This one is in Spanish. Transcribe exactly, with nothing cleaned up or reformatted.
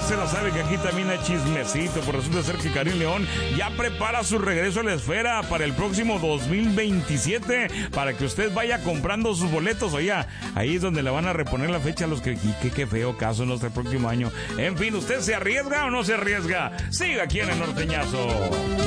se la sabe que aquí también hay chismecito. Por resulta ser que Karim León ya prepara su regreso a la esfera para el próximo dos mil veintisiete, para que usted vaya comprando sus boletos. Oye, ahí es donde le van a reponer la fecha a los que... Y qué, qué feo caso en nuestro próximo año. En fin, ¿usted se arriesga o no se arriesga? Siga aquí en el Norteñazo.